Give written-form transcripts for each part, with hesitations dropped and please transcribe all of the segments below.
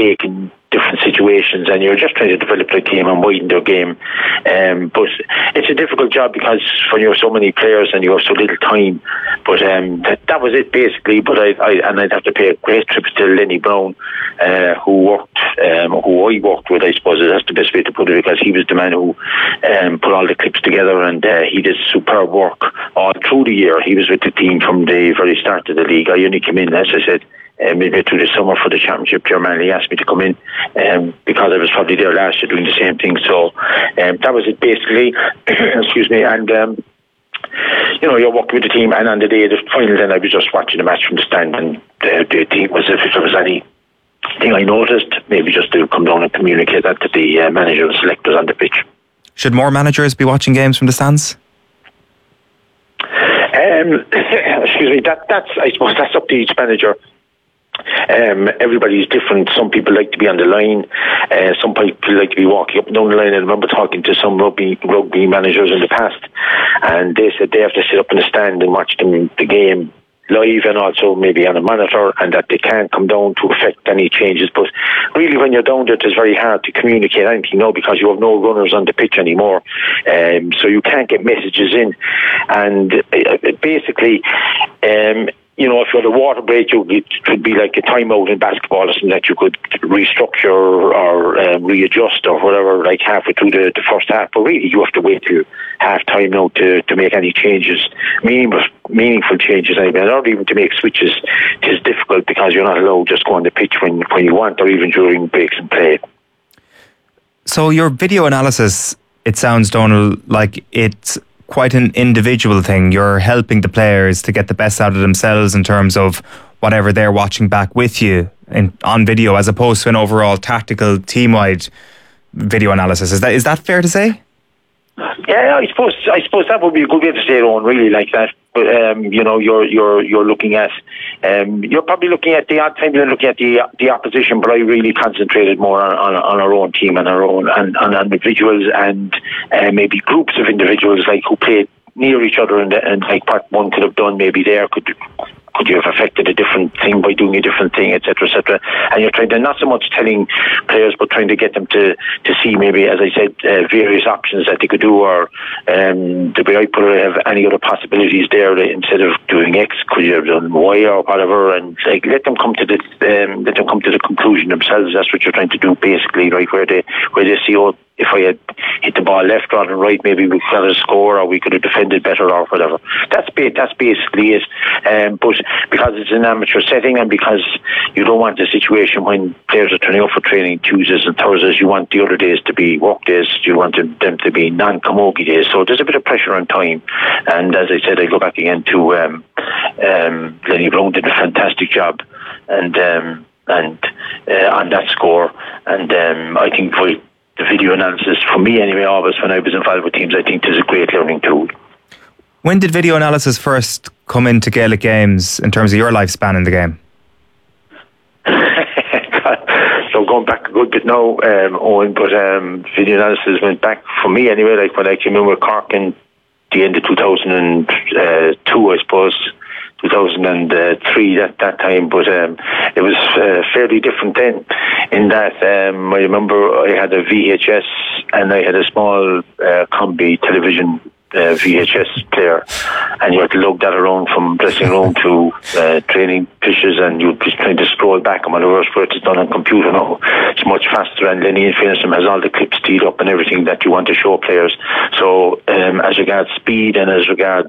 take in different situations, and you're just trying to develop their game and widen their game. But it's a difficult job because when you have so many players and you have so little time. But that was it basically. But I'd have to pay a great tribute to Lenny Brown, who I worked with. I suppose that's the best way to put it, because he was the man who put all the clips together, and he did superb work all through the year. He was with the team from the very start of the league. I only came in, as I said, maybe through the summer for the championship. Germany asked me to come in because I was probably there last year doing the same thing. So that was it basically. Excuse me. And you're working with the team, and on the day of the final, then I was just watching the match from the stand, and the team was, if there was anything I noticed, maybe just to come down and communicate that to the manager and selectors on the pitch. Should more managers be watching games from the stands? Excuse me. I suppose that's up to each manager. Everybody's different. Some people like to be on the line. Some people like to be walking up and down the line. I remember talking to some rugby managers in the past, and they said they have to sit up in the stand and watch the game live, and also maybe on a monitor, and that they can't come down to affect any changes. But really, when you're down there, it's very hard to communicate anything now, because you have no runners on the pitch anymore, so you can't get messages in. And basically, if you had a water break, it could be like a timeout in basketball or something that you could restructure or readjust or whatever, like halfway through the first half. But really, you have to wait till half time now to make any changes, meaningful changes, or even to make switches. It is difficult because you're not allowed to just go on the pitch when you want, or even during breaks and play. So your video analysis, it sounds, Donal, like it's quite an individual thing. You're helping the players to get the best out of themselves in terms of whatever they're watching back with you on video, as opposed to an overall tactical team-wide video analysis. Is that fair to say? Yeah, I suppose that would be a good way to say it on, really, like that. But you're looking at you're probably looking at the odd time you're looking at the opposition, but I really concentrated more on our own team and our own and on individuals and maybe groups of individuals, like who played near each other, and like what one could have done maybe there could you have affected a different thing by doing a different thing, etc., etc. And you're trying to, not so much telling players, but trying to get them to see maybe, as I said, various options that they could do, or the way I put it, have any other possibilities there. Instead of doing X, could you have done Y or whatever? And like let them come to the conclusion themselves. That's what you're trying to do, basically, right? Where they see, oh, if I had hit the ball left rather than right, maybe we could have scored, or we could have defended better, or whatever. That's basically it. But because it's an amateur setting, and because you don't want a situation when players are turning up for training Tuesdays and Thursdays, you want the other days to be work days. You want them to be non-camogie days. So there's a bit of pressure on time. And as I said, I go back again to Lenny Brown did a fantastic job, and on that score. And I think the video analysis, for me anyway, always when I was involved with teams, I think is a great learning tool. When did video analysis first come into Gaelic games in terms of your lifespan in the game? So going back a good bit now, Owen, but video analysis went back for me anyway, like when I came in with Cork in the end of 2002, I suppose. 2003 at that time, but it was fairly different then, in that I remember I had a VHS and I had a small combi television VHS player, and you had to lug that around from dressing room to training pitches, and you'd be trying to scroll back. And whenever it's done on computer now, it's much faster, and Lenny and Finnisham has all the clips teed up and everything that you want to show players. So as regards speed and as regards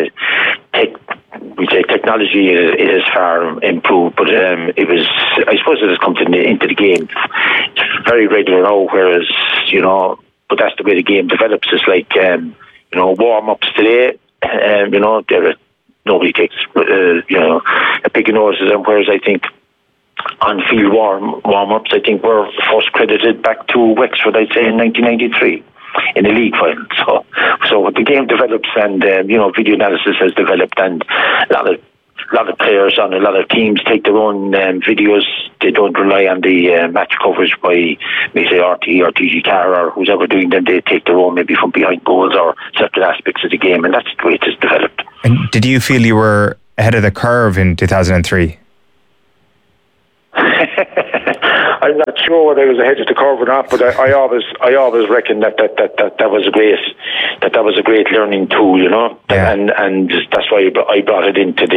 technology, it is far improved, but I suppose it has come into the game. It's very regular now, whereas, but that's the way the game develops. It's like, warm-ups today, nobody takes, a big notice of them, whereas I think on-field warm-ups, I think were first credited back to Wexford, I'd say, in 1993. In the league final. So the game develops, and video analysis has developed, and a lot of players on a lot of teams take their own videos. They don't rely on the match coverage by, say, RT or TG Carr or who's ever doing them. They take their own, maybe from behind goals or certain aspects of the game, and that's the way it has developed. And did you feel you were ahead of the curve in 2003? I'm not sure whether I was ahead of the curve or not, but I always reckon that was a great learning tool, you know, and that's why I brought it into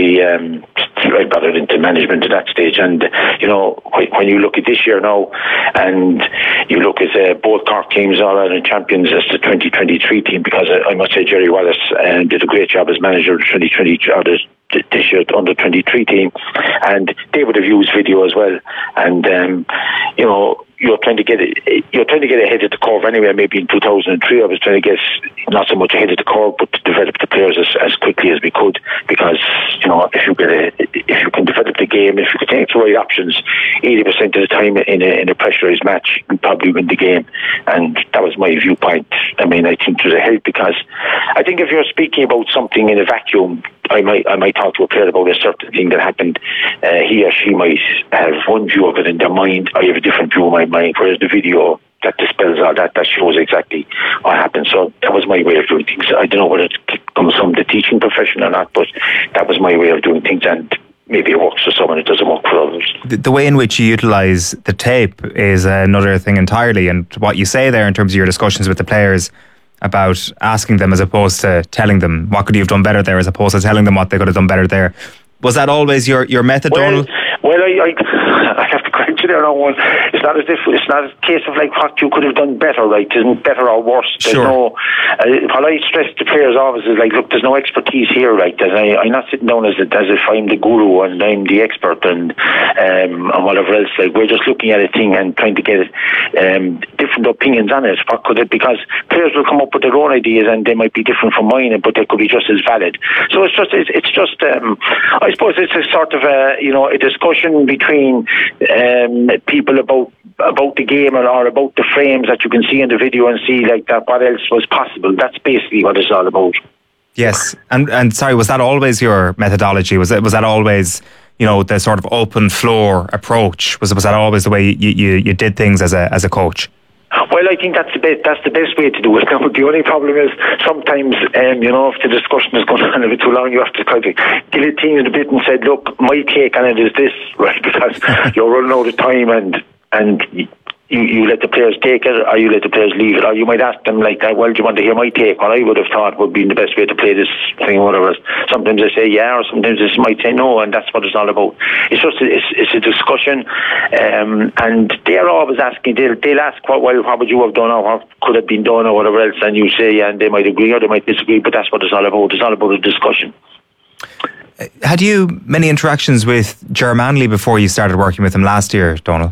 management at that stage. And you know, when you look at this year now, and you look at both Cork teams, All-Ireland champions, as the 2023 team, because I must say Jerry Wallace did a great job as manager of the 2020 this year under 23 team, and they would have used video as well. And you know, you're trying to get ahead of the curve anyway. Maybe in 2003 I was trying to get not so much ahead of the curve, but to develop the players as quickly as we could, because you know, if you can develop the game, if you can take the right options 80% of the time in a pressurised match, you probably win the game. And that was my viewpoint. I mean, I think it was a help, because I think if you're speaking about something in a vacuum, I might talk to a player about a certain thing that happened. He or she might have one view of it in their mind. I have a different view of my mind. Whereas the video that dispels all that shows exactly what happened. So that was my way of doing things. I don't know whether it comes from the teaching profession or not, but that was my way of doing things. And maybe it works for some and it doesn't work for others. The way in which you utilise the tape is another thing entirely. And what you say there in terms of your discussions with the players about asking them as opposed to telling them what could you have done better there, as opposed to telling them what they could have done better there. Was that always your method, Donal? Well, I have to correct you there on one. It's not a case of like what you could have done better, right? Isn't better or worse. There's no. What I stress to players always is like, look, there's no expertise here, right? I'm not sitting down as if I'm the guru and I'm the expert and whatever else. Like, we're just looking at a thing and trying to get different opinions on it. What could it? Because players will come up with their own ideas and they might be different from mine, but they could be just as valid. So it's just. I suppose it's a sort of a discussion between people about the game or about the frames that you can see in the video and see like that what else was possible. That's basically what it's all about. Yes, and sorry, was that always your methodology? Was that always, you know, the sort of open floor approach? Was that always the way you did things as a coach? Well, I think that's the best way to do it. Now, the only problem is sometimes, you know, if the discussion is going on a bit too long, you have to kind of guillotine it a bit and say, look, my take on it is this, right? Because you're running out of time and you let the players take it, or you let the players leave it, or you might ask them like that, well, do you want to hear my take? What I would have thought would be the best way to play this thing, or whatever. Sometimes they say yeah, or sometimes they might say no, and that's what it's all about. It's just it's a discussion, and they're always asking. They'll ask, what would you have done, or what could have been done, or whatever else, and you say yeah, and they might agree or they might disagree, but that's what it's all about. It's all about a discussion. Had you many interactions with Ger Manley before you started working with him last year, Donal?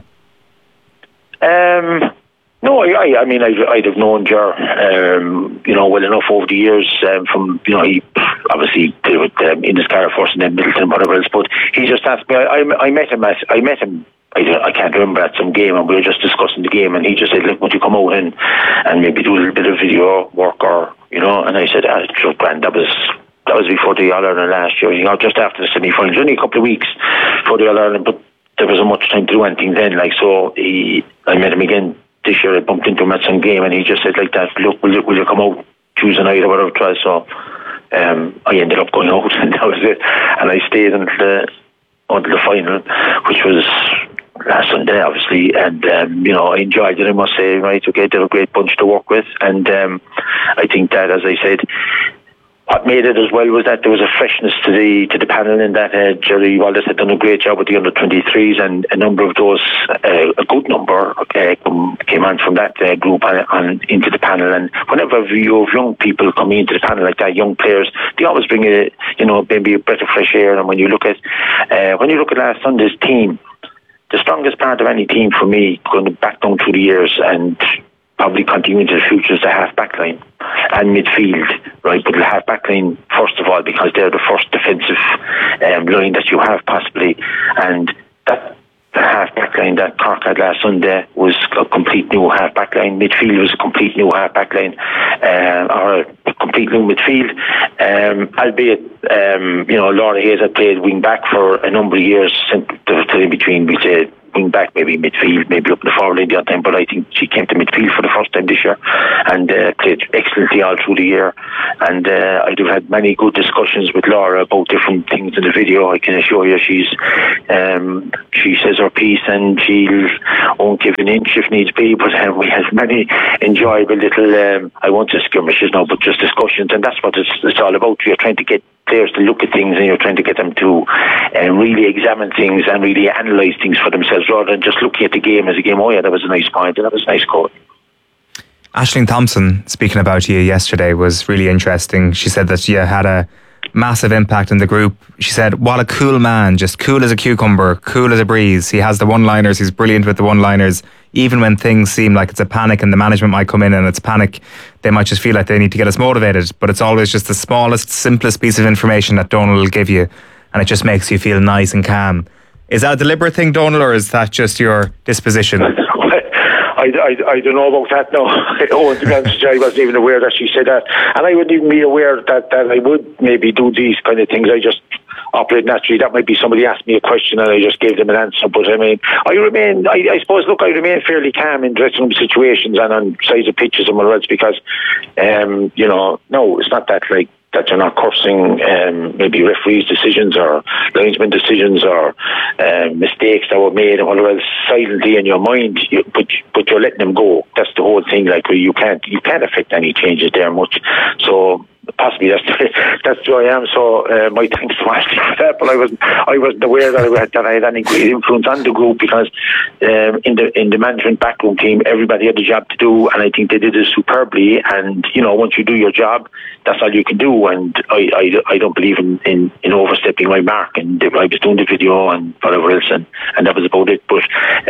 No, I mean, I'd have known Ger, you know, well enough over the years. From, you know, he obviously did with Inniscarra first and then Middleton and whatever else. But he just asked me. I met him. I can't remember, at some game, and we were just discussing the game, and he just said, "Look, would you come out and maybe do a little bit of video work, or you know?" And I said, "Sure, grand." That was before the All-Ireland last year. You know, just after the semi-finals, only a couple of weeks before the All-Ireland, but there wasn't much time to do anything then. Like, so I met him again this year. I bumped into him at some game, and he just said like that, "Look, will you come out Tuesday night or whatever it was?" So I ended up going out, and that was it. And I stayed until the final, which was last Sunday, obviously. And you know, I enjoyed it, I must say. Right, okay, they're a great bunch to work with, and I think that, as I said, what made it as well was that there was a freshness to the panel, in that Jerry Wallace had done a great job with the under-23s, and a number of those, a good number, came on from that group and into the panel. And whenever you have young people coming into the panel like that, young players, they always bring maybe a breath of fresh air. And when you look at last Sunday's team, the strongest part of any team for me, going back down through the years and probably continuing to the future, is the half-back line and midfield, right? But the half-back line, first of all, because they're the first defensive line that you have, possibly. And that the half-back line that Cork had last Sunday was a complete new half-back line. Midfield was a complete new half-back line, or a complete new midfield. Albeit, Laura Hayes had played wing-back for a number of years, in between, we say, wing back, maybe midfield, maybe up in the forward line the other time, but I think she came to midfield for the first time this year and played excellently all through the year. And I'd have had many good discussions with Laura about different things in the video. I can assure you she says her piece and she won't give an inch if needs be, but we had many enjoyable little, I won't say skirmishes now, but just discussions, and that's what it's all about. You're trying to get players to look at things and you're trying to get them to really examine things and really analyse things for themselves rather than just looking at the game as a game. Oh yeah, that was a nice point and that was a nice goal. Aisling Thompson, speaking about you yesterday, was really interesting. She said that you had a massive impact in the group. She said, what a cool man, just cool as a cucumber, cool as a breeze. He has the one-liners, he's brilliant with the one-liners. Even when things seem like it's a panic and the management might come in and it's panic, they might just feel like they need to get us motivated. But it's always just the smallest, simplest piece of information that Donal will give you, and it just makes you feel nice and calm. Is that a deliberate thing, Donal, or is that just your disposition? I don't know about that now. To be honest, I wasn't even aware that she said that, and I wouldn't even be aware that I would maybe do these kind of things. I just operate naturally. That might be somebody asked me a question and I just gave them an answer. But I mean, I suppose I remain fairly calm in dressing room situations and on sides of pitches and what else because, no, it's not that like that you're not cursing maybe referees' decisions or linesman decisions or mistakes that were made and whatever else silently in your mind, but you're letting them go. That's the whole thing. Like you can't affect any changes there much. So possibly that's who I am. So my thanks to Ashley for that. But I wasn't aware that I had any great influence on the group because in the management backroom team, everybody had a job to do, and I think they did it superbly. And once you do your job, that's all you can do. And I don't believe in overstepping my mark. And I was doing the video and whatever else, and that was about it. But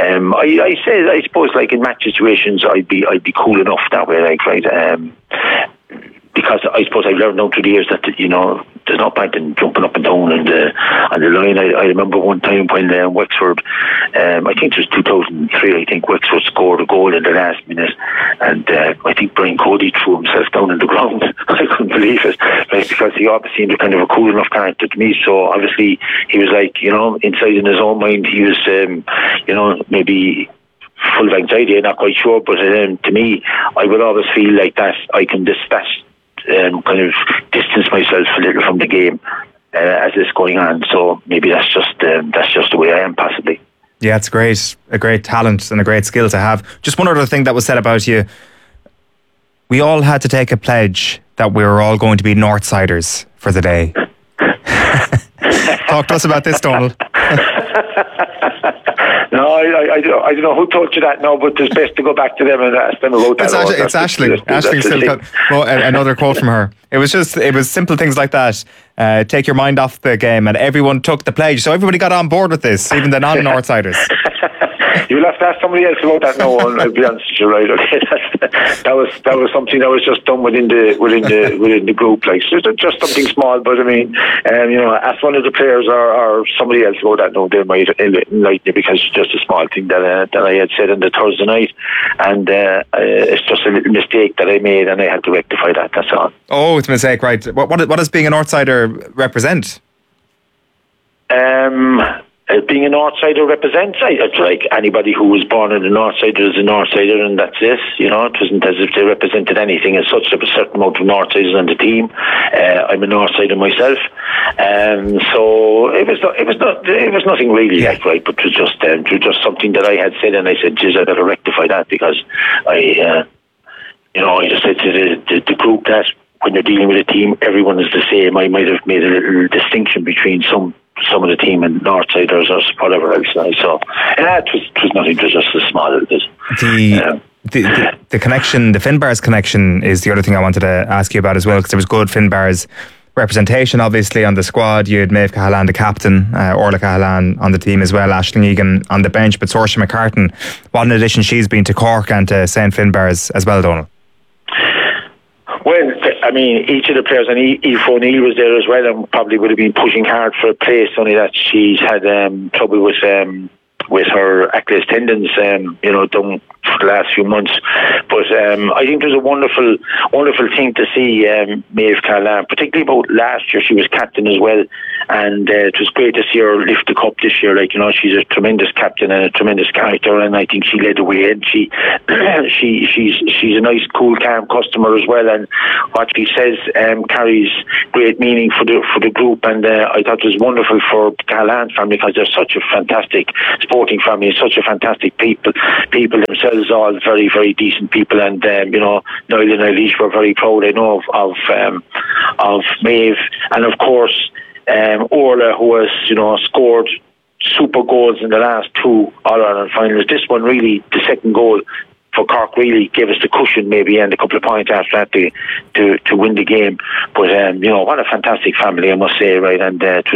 I suppose like in match situations, I'd be cool enough that way, like right. Because I suppose I've learned now through the years that there's no point in jumping up and down on the line. I remember one time when Wexford, I think it was 2003. I think Wexford scored a goal in the last minute, and I think Brian Cody threw himself down on the ground. I couldn't believe it, right? Because he obviously seemed kind of a cool enough character to me. So obviously he was like, inside in his own mind, he was, maybe full of anxiety. I'm not quite sure, but to me, I would always feel like that I can kind of distance myself a little from the game as it's going on. So maybe that's just the way I am, possibly. Yeah, it's great. A great talent and a great skill to have. Just one other thing that was said about you. We all had to take a pledge that we were all going to be Northsiders for the day. Talk to us about this, Donal. No, I don't know who told you that now, but it's best to go back to them and ask them about that. It's Aisling. Another quote from her. It was simple things like that. Take your mind off the game, and everyone took the pledge. So everybody got on board with this, even the non-Northsiders. You'll have to ask somebody else about that now. I'll be honest with you, right? Okay, that was something that was just done within the group, like so just something small. But I mean, ask one of the players or somebody else about that. No, they might enlighten you because it's just a small thing that I had said on the Thursday night, and it's just a little mistake that I made, and I had to rectify that. That's all. Oh, it's a mistake, right? What does being a Northsider represent? Being a Northsider represents, it's like anybody who was born in the Northsider is a Northsider, and that's it. It wasn't as if they represented anything as such. There was a certain amount of Northsiders on the team. I'm a Northsider myself, so it was nothing really like right, but it was just something that I had said, and I said, "Geez, I better rectify that," because I just said to the group that when you're dealing with a team, everyone is the same. I might have made a little distinction between some of the team and Northsiders or whatever else. So it was nothing. It was just a small the connection, the Finbars connection, is the other thing I wanted to ask you about as well, because there was good Finbars representation obviously on the squad. You had Maeve Cahalan, the captain, Orla Cahalan on the team as well, Aisling Egan on the bench, but Saoirse McCartan, what an addition she's been to Cork and to St. Finbars as well, Donal. Well, I mean, each of the players, and Aoife O'Neill was there as well, and probably would have been pushing hard for a place, only that she's had trouble with her Achilles tendons, done for the last few months. But I think it was a wonderful thing to see Maeve Callahan, particularly about last year. She was captain as well, and it was great to see her lift the cup this year. Like, you know, she's a tremendous captain and a tremendous character, and I think she led the way. And she's a nice, cool, calm customer as well. And what she says carries great meaning for the group. And I thought it was wonderful for the Callahan family, because they're such a fantastic sporting family, such a fantastic people themselves, all very, very decent people. And you know, Niall and Eilish were very proud, I know, of Maeve, and of course Orla, who has, you know, scored super goals in the last two All-Ireland finals. This one, really, the second goal for Cork, really gave us the cushion, maybe, and a couple of points after that to win the game. But you know, what a fantastic family, I must say, right? And it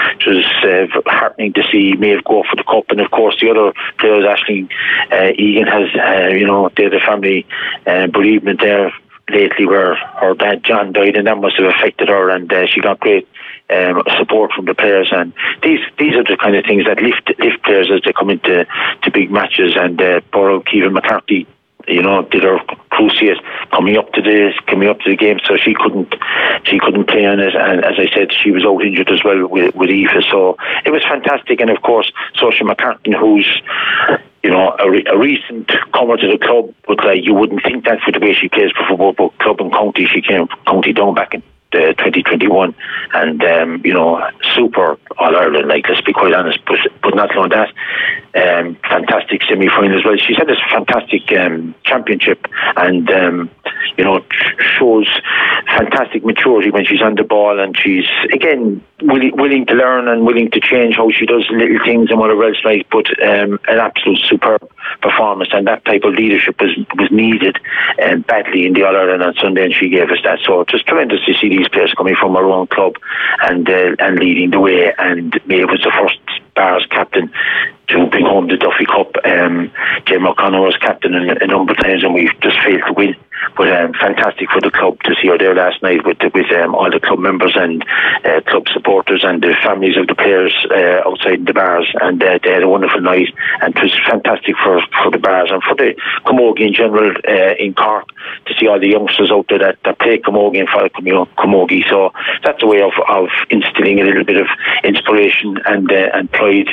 was heartening to see Maeve go for the cup. And of course, the other players, Aisling Egan has, you know, they had a family bereavement there lately, where her dad John died, and that must have affected her, and she got great support from the players. And these are the kind of things that lift players as they come into big matches. And poor Keevan McCarthy, you know, did her cruciate coming up to the game, so she couldn't play on it. And as I said, she was out injured as well with Aoife. So it was fantastic. And of course, Saoirse McCartan, who's, you know, a recent comer to the club, but like, you wouldn't think that for the way she plays for football, but club and county, she came County Down back in 2021, and you know, super All-Ireland, like, let's be quite honest. But not only that, fantastic semi-final as well. She's had this fantastic championship, and you know, shows fantastic maturity when she's on the ball, and she's, again, willing to learn and willing to change how she does little things and whatever else, like. But an absolute superb performance, and that type of leadership was needed badly in the All-Ireland on Sunday, and she gave us that. So it's just tremendous to see these players coming from our own club and leading the way. And Maeve was the first Bars captain to bring home the Duffy Cup. Jim O'Connor was captain a number of times, and we just failed to win. But fantastic for the club to see her there last night with all the club members and club supporters and the families of the players outside the bars, and they had a wonderful night. And it was fantastic for the bars and for the Camogie in general in Cork, to see all the youngsters out there that play Camogie and follow Camogie. So that's a way of instilling a little bit of inspiration and pride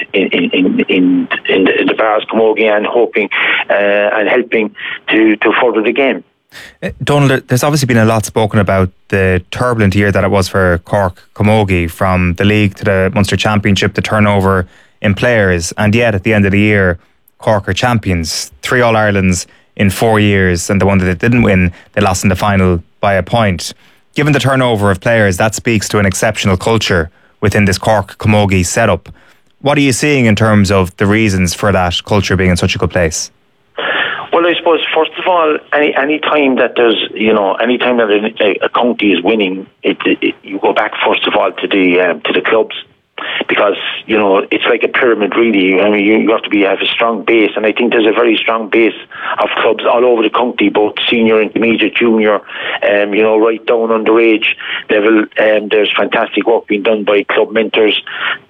in the bars Camogie, and hoping and helping to further the game. Donal, there's obviously been a lot spoken about the turbulent year that it was for Cork Camogie, from the league to the Munster Championship, the turnover in players, and yet at the end of the year, Cork are champions. 3 All-Irelands in 4 years, and the one that they didn't win, they lost in the final by a point. Given the turnover of players, that speaks to an exceptional culture within this Cork Camogie setup. What are you seeing in terms of the reasons for that culture being in such a good place? Well, I suppose, first of all, any time that there's, you know, any time that a county is winning, you go back first of all to the clubs, because, you know, it's like a pyramid, really. I mean, you have to have a strong base, and I think there's a very strong base of clubs all over the county, both senior, intermediate, junior, you know, right down underage level. There's fantastic work being done by club mentors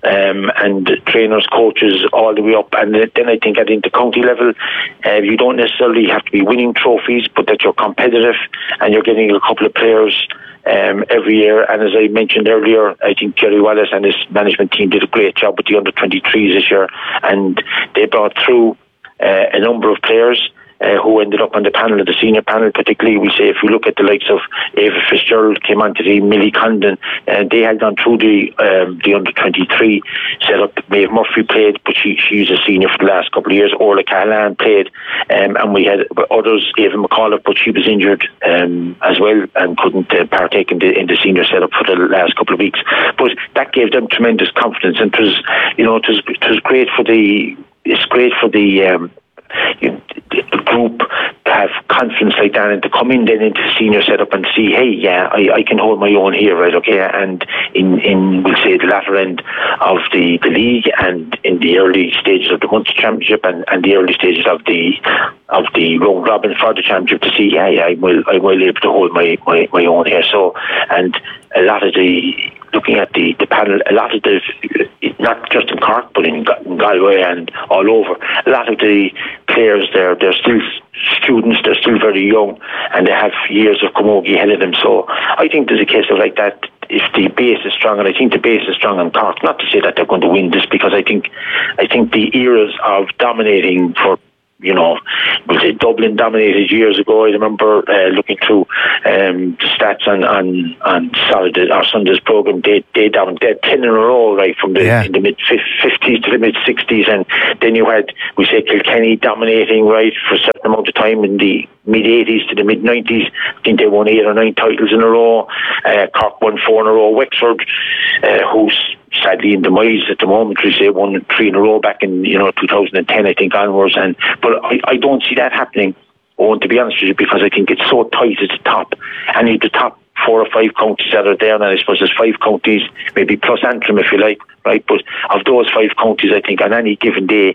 and trainers, coaches, all the way up. And then I think at the county level, you don't necessarily have to be winning trophies, but that you're competitive and you're getting a couple of players every year. And as I mentioned earlier, I think Jerry Wallace and his management team did a great job with the under-23s this year, and they brought through a number of players who ended up on the panel, of the senior panel. Particularly, we say, if you look at the likes of Ava Fitzgerald came onto the Millie Condon, they had gone through the under-23 setup. Maeve Murphy played, but she's a senior for the last couple of years. Orla Callahan played, and we had others, Ava McAuliffe, but she was injured as well and couldn't partake in the senior setup for the last couple of weeks. But that gave them tremendous confidence, and it was great for the. It's great for the group to have confidence like that, and to come in then into the senior setup and see, hey, yeah, I can hold my own here, right? Okay, and in we'll say the latter end of the league, and in the early stages of the Munster Championship, and the early stages of the the round robin for the championship to see, I will able to hold my own here. So, and a lot of looking at the panel, a lot of not just in Cork but in Galway and all over, a lot of the players they're still students, they're still very young, and they have years of camogie ahead of them. So I think there's a case of like that. If the base is strong, and I think the base is strong in Cork, not to say that they're going to win this, because I think the eras of dominating for, we'll say Dublin dominated years ago. I remember looking through the stats on Saturday or Sunday's program. They dominated 10 in a row, right, from in the mid 50s to the mid 60s, and then you had, we say, Kilkenny dominating, right, for a certain amount of time in the mid 80s to the mid 90s. I think they won 8 or 9 titles in a row. Cork won 4 in a row. Wexford, who's sadly in demise at the moment, we say won 3 in a row back in 2010, I think, onwards. But I don't see that happening, Owen, to be honest with you, because I think it's so tight at the top, and you have the top 4 or 5 counties that are there, and I suppose there's 5 counties, maybe plus Antrim if you like, right? But of those 5 counties, I think on any given day,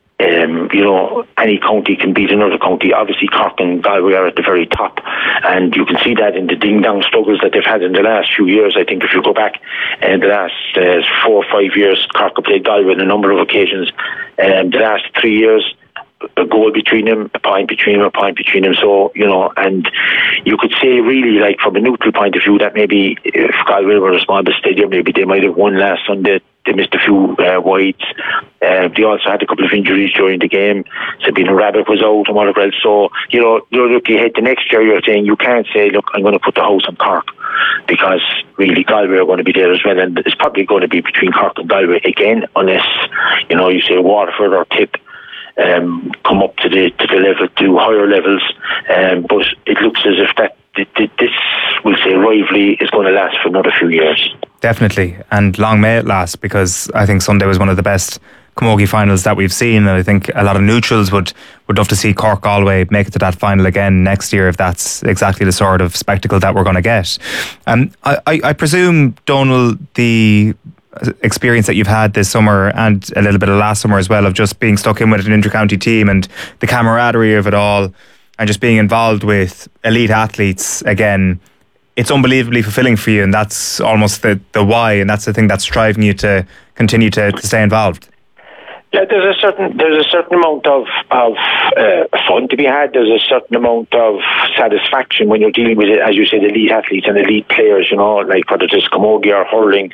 any county can beat another county. Obviously Cork and Galway are at the very top, and you can see that in the ding-dong struggles that they've had in the last few years. I think if you go back in the last 4 or 5 years, Cork have played Galway on a number of occasions. The last 3 years, a goal between them, a point between them. So, and you could say really, like from a neutral point of view, that maybe if Galway were a small stadium, maybe they might have won last Sunday. They missed a few wides. They also had a couple of injuries during the game. Sabina Rabbit was out and whatever else. So, you're looking ahead to next year, you're saying you can't say, look, I'm going to put the house on Cork, because really Galway are going to be there as well, and it's probably going to be between Cork and Galway again, unless, you say Waterford or Tip come up to the level, to higher levels. But it looks as if that this, we'll say, rivalry is going to last for another few years. Definitely, and long may it last, because I think Sunday was one of the best camogie finals that we've seen, and I think a lot of neutrals would love to see Cork Galway make it to that final again next year, if that's exactly the sort of spectacle that we're going to get. I presume, Donal, the experience that you've had this summer and a little bit of last summer as well, of just being stuck in with an inter-county team and the camaraderie of it all, and just being involved with elite athletes again, it's unbelievably fulfilling for you, and that's almost the why, and that's the thing that's driving you to continue to stay involved. Yeah, there's a certain amount of fun to be had. There's a certain amount of satisfaction when you're dealing with, as you said, elite athletes and elite players. Like whether it's camogie or hurling,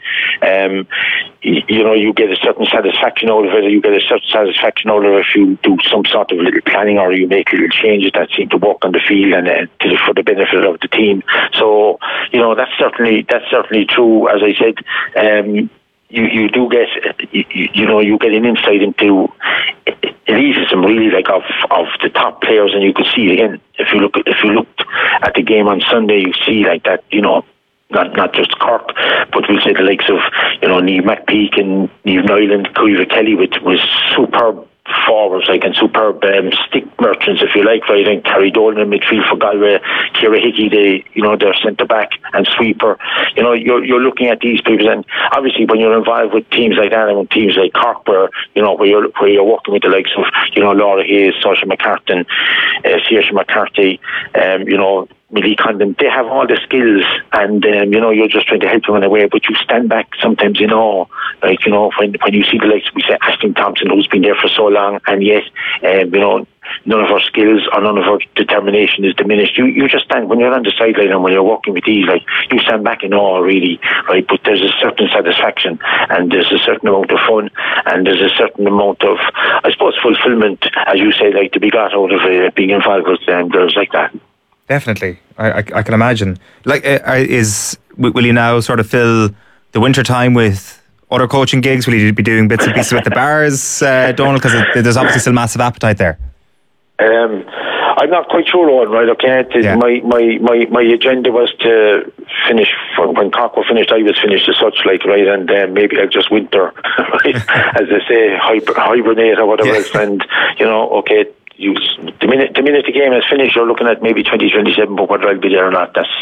you get a certain satisfaction out of it. You get a certain satisfaction out of it if you do some sort of little planning, or you make little changes that seem to work on the field and for the benefit of the team. So that's certainly true. As I said. You do get, you get an insight into elitism, really, like of the top players, and you could see again if you looked at the game on Sunday, you see like that, not just Cork, but we'll say the likes of Niamh McPeak and Niamh Nyland, Caoimhe Kelly, which was superb forwards, like, and superb stick merchants, if you like, right? And Carrie Dolan in midfield for Galway, Ciara Hickey, their centre back and sweeper. You're looking at these people, and obviously when you're involved with teams like that, and with teams like Cork, where you're working with the likes of Laura Hayes, Saoirse McCartan, Saoirse McCarthy, Millie Condon, they have all the skills, and you're just trying to help them in a way, but you stand back sometimes when you see the likes, we say Aisling Thompson, who's been there for so long, and yet none of her skills or none of her determination is diminished. You just stand, when you're on the sideline and when you're working with these, like, you stand back in awe, really, right? But there's a certain satisfaction, and there's a certain amount of fun, and there's a certain amount of, I suppose, fulfillment, as you say, like, to be got out of being involved with girls like that. Definitely, I can imagine. Like, will you now sort of fill the winter time with other coaching gigs? Will you be doing bits and pieces with the bars, Donal? Because there's obviously still massive appetite there. I'm not quite sure, Owen, right? Okay, yeah. My agenda was to finish when Cork were finished. I was finished as such, like, right, and maybe I'll just winter, right, as they say, hibernate or whatever else, and okay, the minute the game is finished, you're looking at maybe 2027, but whether I'll be there or not, that's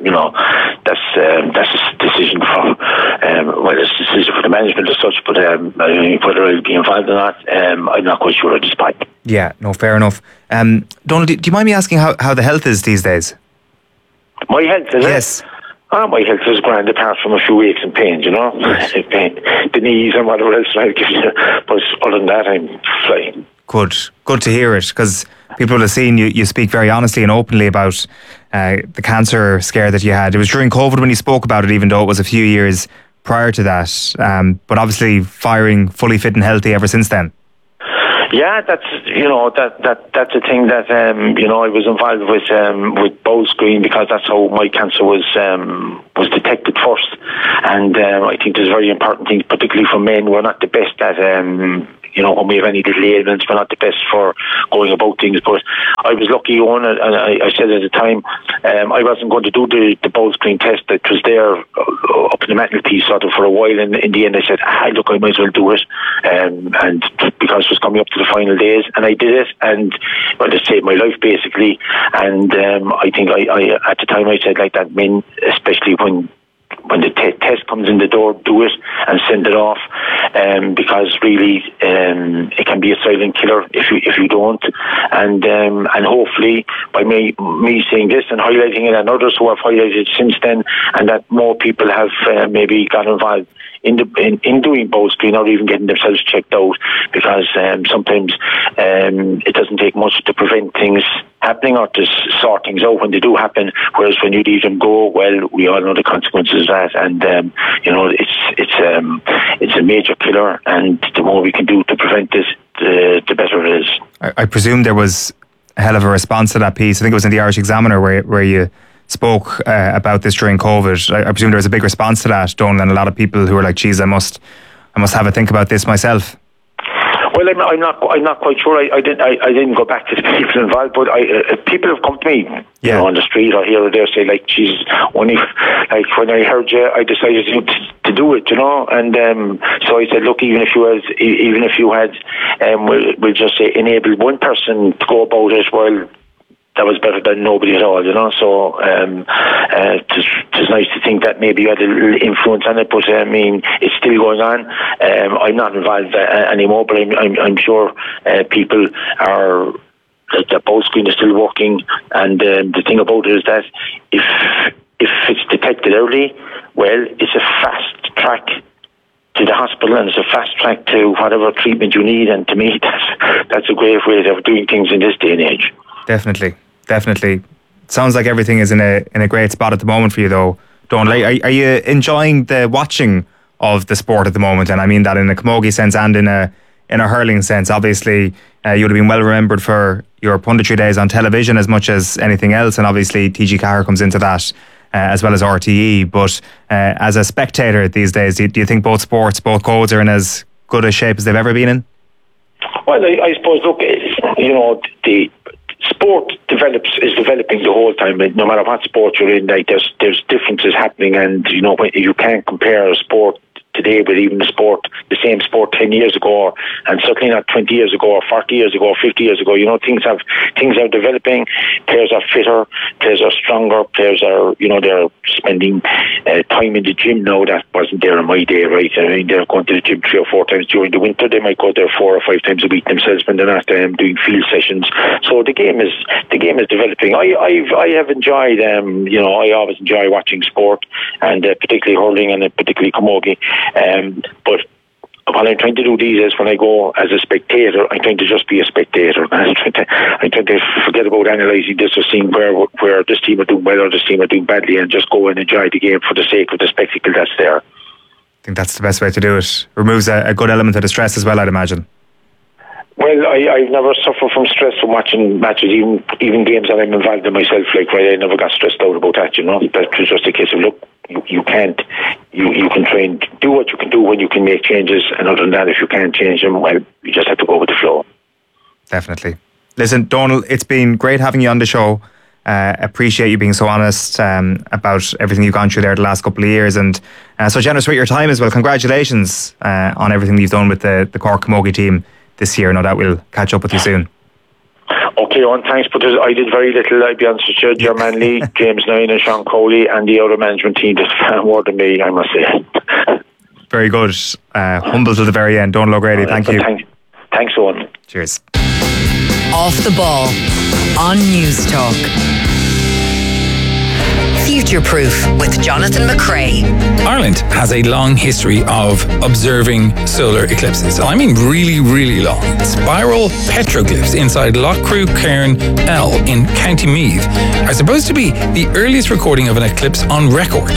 a decision for it's a decision for the management as such. But whether I'll be involved or not, I'm not quite sure at this point. Yeah, no, fair enough. Donald, do you mind me asking how the health is these days? My health is yes. My health is grand, apart from a few aches and pains, pain, the knees and whatever else I'll give you. But other than that, I'm flying. Good to hear it, because people have seen you speak very honestly and openly about the cancer scare that you had. It was during COVID when you spoke about it, even though it was a few years prior to that. But obviously firing fully fit and healthy ever since then. Yeah, that's that's a thing that I was involved with Bowles Green, because that's how my cancer was detected first, and I think there's very important things, particularly for men. We're not the best at when we have any little ailments, we're not the best for going about things. But I was lucky on it, and I said at the time I wasn't going to do the Bowles Green test that was there up in the mantelpiece sort of for a while. And in the end, I said, look, I might as well do it, and because it was coming up to the final days, and I did it, and it saved my life basically. And I think I at the time I said, like, that men, especially when the test comes in the door, do it and send it off, because really it can be a silent killer if you don't. And hopefully by me saying this and highlighting it, and others who have highlighted it since then, and that more people have maybe got involved in doing Bowles Green, or even getting themselves checked out, because sometimes it doesn't take much to prevent things happening or to sort things out when they do happen. Whereas when you leave them go, well, we all know the consequences of that, and it's a major killer. And the more we can do to prevent this, the better it is. I presume there was a hell of a response to that piece. I think it was in the Irish Examiner where you spoke about this during COVID. I presume there was a big response to that, Donald, and a lot of people who were like, geez, I must have a think about this myself. Well, I'm not quite sure. I didn't go back to the people involved, but people have come to me, on the street or here or there, say, like, geez, when I heard you, I decided to do it, and so I said, look, even if you had, we'll just say, enabled one person to go about it, well, that was better than nobody at all, So it's nice to think that maybe you had a little influence on it, but it's still going on. I'm not involved anymore, but I'm sure people are. The Bowles Green is still working, and the thing about it is that if it's detected early, well, it's a fast track to the hospital, and it's a fast track to whatever treatment you need. And to me, that's a great way of doing things in this day and age. Definitely. Sounds like everything is in a great spot at the moment for you, though. Donald, are you enjoying the watching of the sport at the moment? And I mean that in a camogie sense and in a hurling sense. Obviously, you would have been well remembered for your punditry days on television as much as anything else, and obviously TG Cahir comes into that as well as RTE. But as a spectator these days, do you think both codes are in as good a shape as they've ever been in? Well, I suppose, look, the sport is developing the whole time. No matter what sport you're in, like, there's differences happening, and you can't compare a sport today with even the same sport 10 years ago, and certainly not 20 years ago or 40 years ago or 50 years ago. Things are developing. Players are fitter, players are stronger, players are, they're spending time in the gym now. That wasn't there in my day, right? I mean, they're going to the gym 3 or 4 times during the winter. They might go there 4 or 5 times a week themselves when they're not doing field sessions. So the game is developing. I have enjoyed, I always enjoy watching sport, and particularly hurling and particularly camogie. But what I'm trying to do these days, when I go as a spectator, I'm trying to just be a spectator. I'm trying to forget about analysing this or seeing where this team are doing well or this team are doing badly, and just go and enjoy the game for the sake of the spectacle that's there. I think that's the best way to do it. Removes a good element of the stress as well, I'd imagine. Well, I've never suffered from stress from watching matches, even games that I'm involved in myself. Like, right, I never got stressed out about that. That was just a case of, look, you can try and do what you can do when you can make changes, and other than that, if you can't change them, well, you just have to go with the flow. Definitely. Listen, Donald, it's been great having you on the show. Appreciate you being so honest about everything you've gone through there the last couple of years, and so generous with your time as well. Congratulations on everything you've done with the Cork Camogie team this year. No doubt we'll catch up with you soon. Okay, Owen, thanks, but I did very little. I'll be honest with you. German Lee, James Nine and Sean Coley and the other management team did far more than me, I must say. Very good. Humble to the very end. Donal O'Grady, thank you. Thanks, Owen. Cheers. Off the Ball on News Talk. Future Proof with Jonathan McCrae. Ireland has a long history of observing solar eclipses. I mean really, really long. Spiral petroglyphs inside Loughcrew Cairn L in County Meath are supposed to be the earliest recording of an eclipse on record,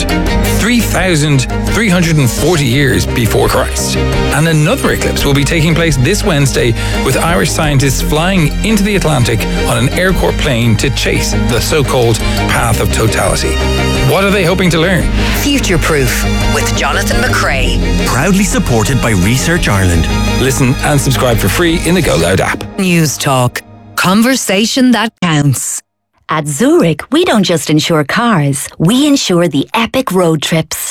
3,340 years before Christ. And another eclipse will be taking place this Wednesday, with Irish scientists flying into the Atlantic on an Air Corps plane to chase the so-called path of totality. What are they hoping to learn? Future Proof with Jonathan McCrae. Proudly supported by Research Ireland. Listen and subscribe for free in the Go Loud app. News Talk. Conversation that counts. At Zurich, we don't just insure cars, we insure the epic road trips.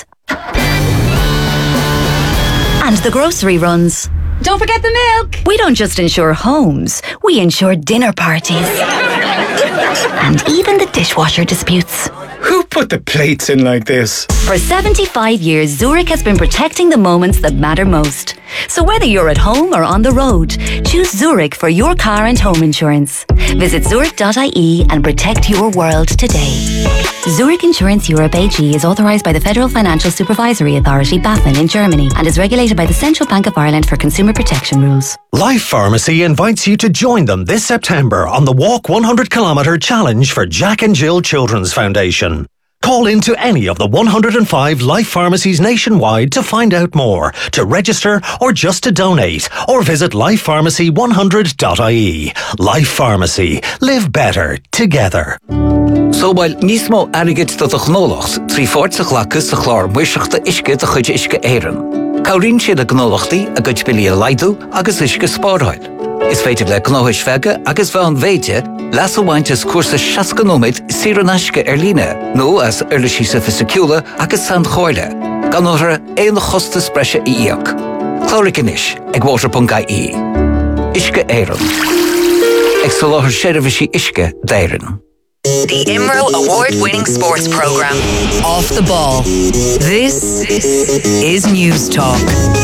And the grocery runs. Don't forget the milk. We don't just insure homes, we insure dinner parties. And even the dishwasher disputes. Who put the plates in like this? For 75 years, Zurich has been protecting the moments that matter most. So whether you're at home or on the road, choose Zurich for your car and home insurance. Visit zurich.ie and protect your world today. Zurich Insurance Europe AG is authorised by the Federal Financial Supervisory Authority, BaFin, in Germany, and is regulated by the Central Bank of Ireland for consumer protection rules. Life Pharmacy invites you to join them this September on the Walk 100 Kilometre Challenge for Jack and Jill Children's Foundation. Call into any of the 105 Life Pharmacies nationwide to find out more, to register or just to donate, or visit lifepharmacy100.ie. Life Pharmacy. Live better together. So while nismo arigit to the gnolochs, 340 lakus the chlár muisachta iske de chuide iske éireann. Kaurin siad a gnolochtaí a gcuid bilí a laidú agus iske spáráil. Is féidir le gnóis feige agus bhean véide las bhaintes cuasa 6 nóid siranaiske líne, nó as urlaisí sa fisiciúla agus san chóirle, gan óra éon chosta spreise íoc. Chlóricanis ag water.ie. Iske éireann. Ag soláthar séirevisí iske d'éireann. The IMRO award-winning sports program, Off the Ball. This is News Talk.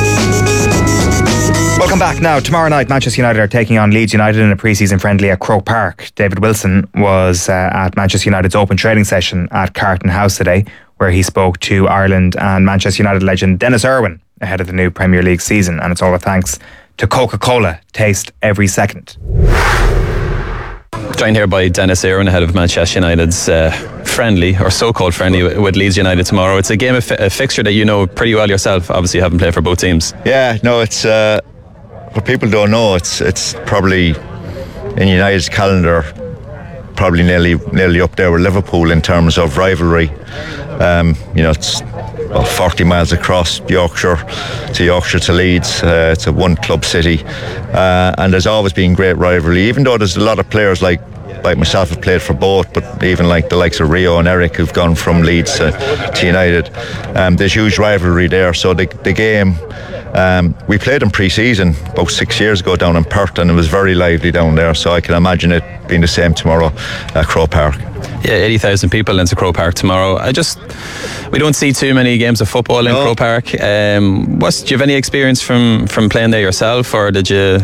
Welcome back. Now, tomorrow night, Manchester United are taking on Leeds United in a pre-season friendly at Croke Park. David Wilson was at Manchester United's open trading session at Carton House today, where he spoke to Ireland and Manchester United legend Dennis Irwin ahead of the new Premier League season. And it's all a thanks to Coca-Cola. Taste every second. Joined here by Dennis Irwin ahead of Manchester United's friendly, or so-called friendly, with Leeds United tomorrow. It's a game, a fixture that you know pretty well yourself, obviously having played for both teams. Yeah, no, it's what people don't know, it's probably in United's calendar probably nearly up there with Liverpool in terms of rivalry. It's 40 miles across Yorkshire to Leeds. It's a one club city, and there's always been great rivalry, even though there's a lot of players like myself have played for both, but even like the likes of Rio and Eric who've gone from Leeds to United. There's huge rivalry there, so the game, we played in pre-season about 6 years ago down in Perth, and it was very lively down there, so I can imagine it being the same tomorrow at Croke Park. Yeah, 80,000 people into Croke Park tomorrow. We don't see too many games of football in Croke Park. Do you have any experience from playing there yourself, or have you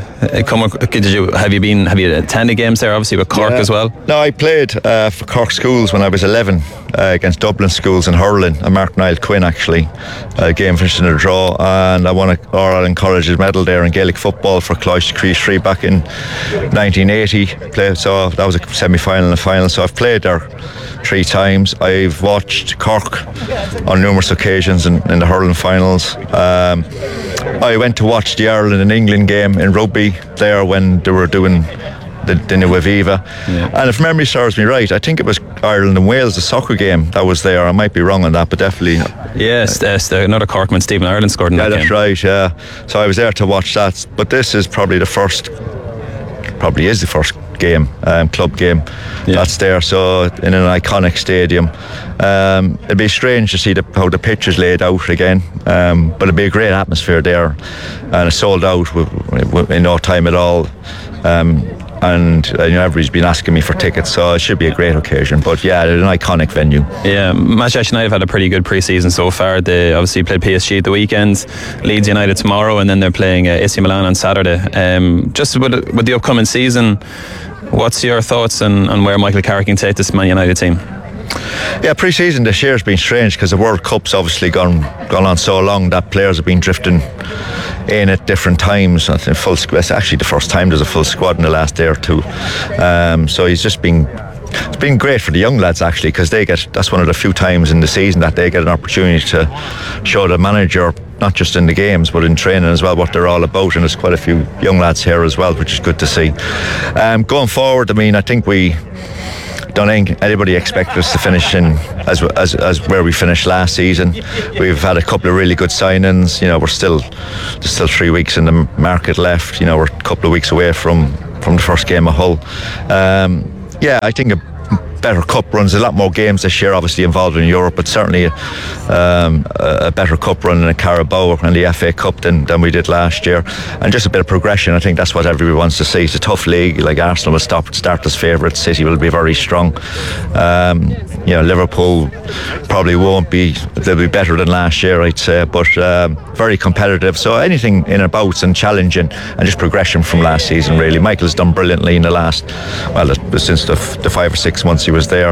attended games there, obviously with Cork as well? No, I played for Cork Schools when I was 11 against Dublin Schools in hurling, and Mark Niall Quinn actually. Game finished in a draw, and I won an All-Ireland Colleges medal there in Gaelic football for Cloyce Crease back in 1980. So that was a semi-final and a final, so I've played there 3 times. I've watched Cork on numerous occasions in the hurling finals. I went to watch the Ireland and England game in rugby there when they were doing the new Aviva. And if memory serves me right, I think it was Ireland and Wales, the soccer game that was there. I might be wrong on that, but definitely. Yes, another Corkman, Stephen Ireland, scored in that game. Yeah, that's right, yeah. So I was there to watch that, but this is probably is the first game, club game that's there, so in an iconic stadium. It'd be strange to see how the pitch is laid out again, but it'd be a great atmosphere there, and it's sold out in no time at all. and everybody's been asking me for tickets, so it should be a great occasion. But yeah, an iconic venue. Yeah, Manchester United have had a pretty good pre-season so far. They obviously played PSG at the weekend, Leeds United tomorrow, and then they're playing AC Milan on Saturday. Just with the upcoming season, what's your thoughts on where Michael Carrick can take this Man United team? Yeah, pre-season this year has been strange because the World Cup's obviously gone on so long that players have been drifting in at different times. It's actually the first time there's a full squad in the last day or two. So it's been great for the young lads actually, because that's one of the few times in the season that they get an opportunity to show the manager, not just in the games but in training as well, what they're all about, and there's quite a few young lads here as well, which is good to see. Going forward, I think don't think anybody expected us to finish in as where we finished last season. We've had a couple of really good signings. There's still 3 weeks in the market left. We're a couple of weeks away from the first game of Hull. I think a better cup runs, a lot more games this year obviously involved in Europe, but certainly a better cup run in a Carabao and the FA Cup than we did last year, and just a bit of progression. I think that's what everybody wants to see. It's a tough league. Like Arsenal will start as favourites, City will be very strong. Liverpool probably won't be, they'll be better than last year I'd say, but very competitive, so anything in and about and challenging and just progression from last season really. Michael's done brilliantly in the last, since the 5 or 6 months he was there.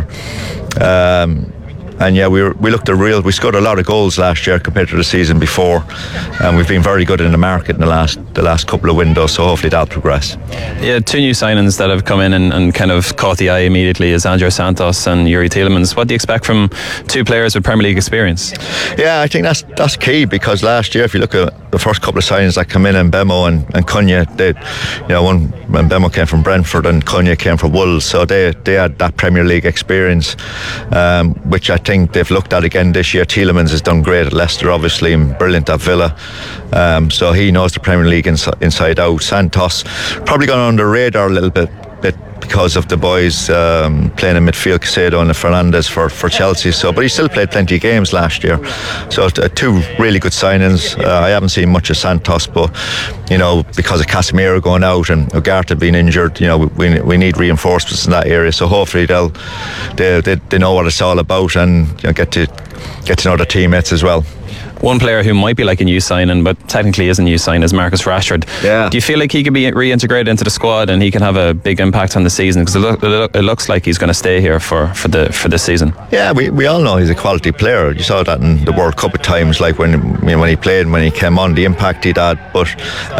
We scored a lot of goals last year compared to the season before, and we've been very good in the market in the last couple of windows, so hopefully that'll progress. Yeah, 2 new signings that have come in and kind of caught the eye immediately is André Santos and Yuri Tielemans. What do you expect from 2 players with Premier League experience? Yeah, I think that's key, because last year, if you look at the first couple of signings that come in Mbemo and Cunha, when Mbemo came from Brentford and Cunha came from Wolves, so they had that Premier League experience, which I think they've looked at again this year. Tielemans has done great at Leicester obviously, and brilliant at Villa, so he knows the Premier League inside out. Santos probably gone under the radar a little bit because of the boys playing in midfield, Caicedo and Fernandes for Chelsea, but he still played plenty of games last year, so 2 really good signings. I haven't seen much of Santos, but because of Casemiro going out and Ugarte being injured, we need reinforcements in that area, so hopefully they know what it's all about and get to know their teammates as well. One player who might be like a new signing, but technically is a new sign, is Marcus Rashford. Yeah. Do you feel like he could be reintegrated into the squad and he can have a big impact on the season? Because it looks like he's going to stay here for this season. Yeah, we all know he's a quality player. You saw that in the World Cup at times, like when he played and when he came on, the impact he'd had. But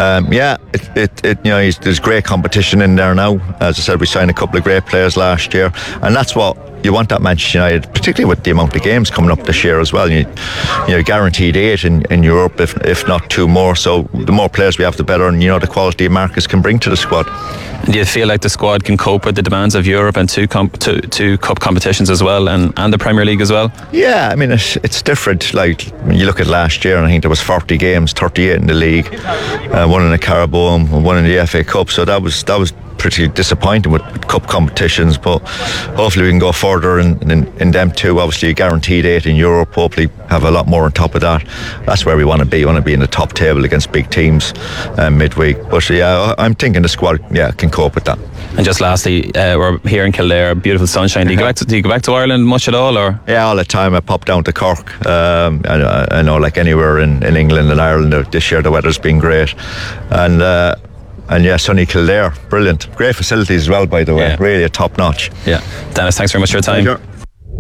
there's great competition in there now. As I said, we signed a couple of great players last year, and that's what you want at Manchester United, particularly with the amount of games coming up this year as well. You're guaranteed 8 in Europe, if not 2 more. So the more players we have, the better, and the quality Marcus can bring to the squad. Do you feel like the squad can cope with the demands of Europe and two cup competitions as well, and the Premier League as well? Yeah, it's different. Like when you look at last year, and I think there was 40 games, 38 in the league, 1 in the Carabao and 1 in the FA Cup. So that was pretty disappointing with cup competitions, but hopefully we can go further in them too. Obviously guaranteed 8 in Europe, hopefully have a lot more on top of that. That's where we want to be. We want to be in the top table against big teams midweek. But yeah, I'm thinking the squad can cope with that. And just lastly, we're here in Kildare, beautiful sunshine. Do you go back to Ireland much at all, or? Yeah, all the time. I pop down to Cork. I know, like anywhere in England and Ireland, this year the weather's been great, and yeah, sunny Kildare, brilliant. Great facilities as well, by the way. Yeah. Really a top notch. Yeah. Dennis, thanks very much for your time. Sure.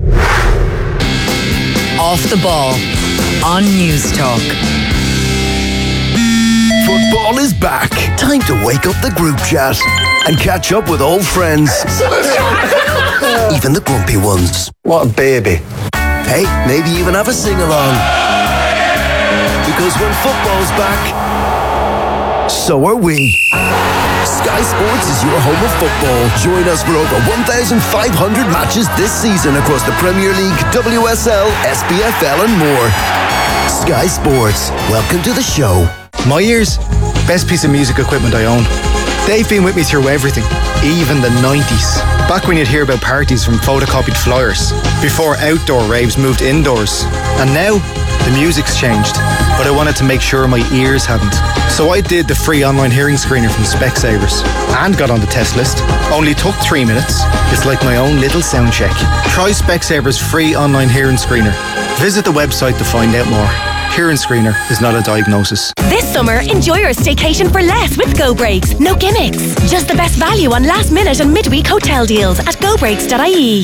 Off the Ball on News Talk. Football is back. Time to wake up the group chat and catch up with old friends. Even the grumpy ones. What a baby. Hey, maybe even have a sing-along. Because when football's back, so are we. Sky Sports is your home of football. Join us for over 1,500 matches this season across the Premier League, WSL, SPFL and more. Sky Sports, welcome to the show. My ears, best piece of music equipment I own. They've been with me through everything, even the 90s. Back when you'd hear about parties from photocopied flyers, before outdoor raves moved indoors. And now, the music's changed. but I wanted to make sure my ears hadn't. So I did the free online hearing screener from Specsavers and got on the test list. Only took 3 minutes. It's like my own little sound check. Try Specsavers free online hearing screener. Visit the website to find out more. Hearing screener is not a diagnosis. This summer, enjoy your staycation for less with Go Breaks. No gimmicks. Just the best value on last minute and midweek hotel deals at gobreaks.ie.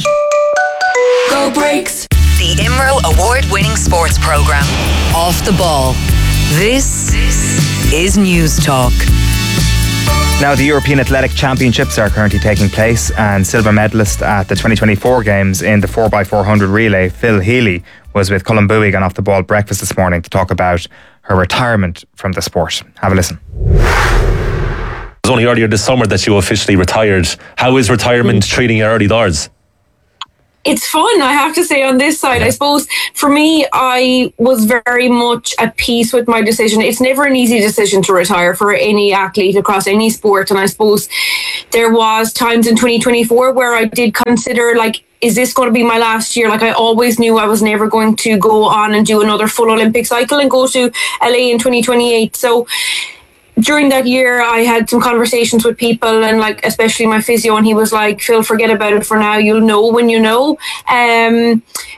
Go Breaks. The IMRO award-winning sports programme. Off the Ball. This is News Talk. Now, the European Athletic Championships are currently taking place, and silver medalist at the 2024 Games in the 4x400 relay, Phil Healy, was with Colin Bowie on Off the Ball breakfast this morning to talk about her retirement from the sport. Have a listen. It was only earlier this summer that you officially retired. How is retirement treating you early doors? It's fun, I have to say, on this side. I suppose for me, I was very much at peace with my decision. It's never an easy decision to retire for any athlete across any sport. And I suppose there was times in 2024 where I did consider, like, is this going to be my last year? Like, I always knew I was never going to go on and do another full Olympic cycle and go to LA in 2028. So during that year, I had some conversations with people, and like especially my physio, and he was like, Phil, forget about it for now. You'll know when you know. And